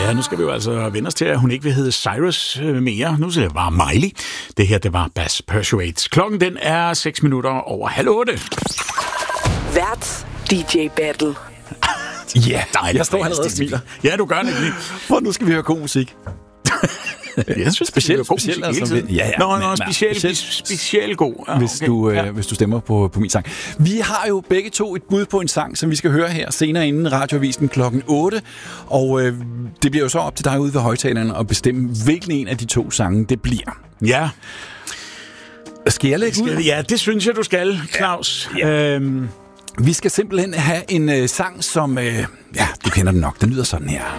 Ja, nu skal vi jo altså vende os til, at hun ikke vil hedde Cyrus mere. Nu er det bare Miley. Det her, det var Bass Persuades. Klokken, den er 6 minutter over 7:30. Vært DJ Battle. Ja, dejligt. Jeg står allerede og smiler. Ja, du gør det lige. For nu skal vi høre god musik. Jeg synes specielt god musik altså, specielt god. Ja, hvis du stemmer på min sang. Vi har jo begge to et bud på en sang, som vi skal høre her senere inden Radioavisen klokken 8. Og det bliver jo så op til dig ude ved højtalerne at bestemme, hvilken en af de to sange det bliver. Ja. Skal jeg lægge ud? Ja, det synes jeg, du skal, Claus. Ja. Vi skal simpelthen have en sang, som... du kender den nok. Den lyder sådan her.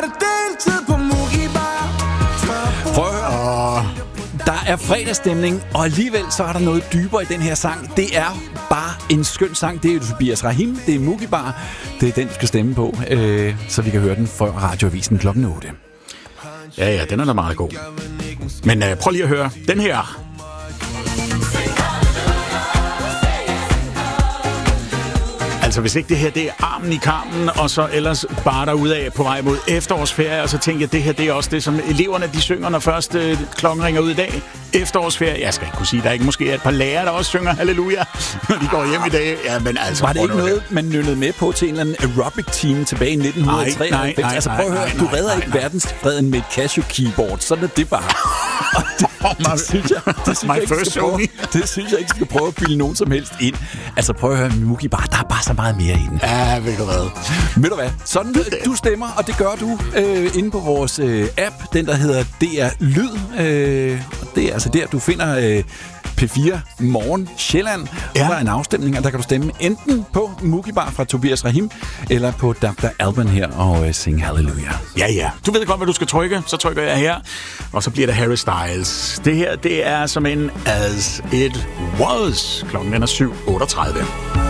Prøv at høre. Der er fredagsstemning, og alligevel så er der noget dybere i den her sang. Det er bare en skøn sang. Det er Tobias Rahim, det er Mugi Bar. Det er den, du skal stemme på, så vi kan høre den før Radioavisen klokken 8. Ja, den er da meget god. Men prøv lige at høre den her. Altså, hvis ikke det her, det er armen i karmen, og så ellers bare derudad på vej mod efterårsferie, og så tænker jeg, det her, det er også det, som eleverne, de synger, når først klokken ringer ud i dag. Efterårsferie. Jeg skal ikke kunne sige, der er ikke måske et par lærere, der også synger halleluja, når de går hjem i dag. Ja, men altså... Var det ikke noget, man nyllede med på til en eller anden aerobic-team tilbage i 1993? Nej. Altså, prøv at høre, du redder ikke verdensfreden med et Casio-keyboard. Sådan er det bare. Det synes jeg ikke skal prøve at bilde nogen som helst ind. Altså, prøv at høre, Mugi Bar, der er bare så meget mere i den. Ja, ved du hvad. Ved du hvad? Sådan, du stemmer, og det gør du inde på vores app, den der hedder DR Lyd. Det er altså der, du finder P4 Morgen Sjælland. Ja. Der er en afstemning, og der kan du stemme enten på Mugi Bar fra Tobias Rahim, eller på Dr. Alban her og synge Halleluja. Ja. Du ved godt, hvad du skal trykke. Så trykker jeg her, og så bliver det Harry Styles. Det her, det er som en As It Was. Klokken er 7:38.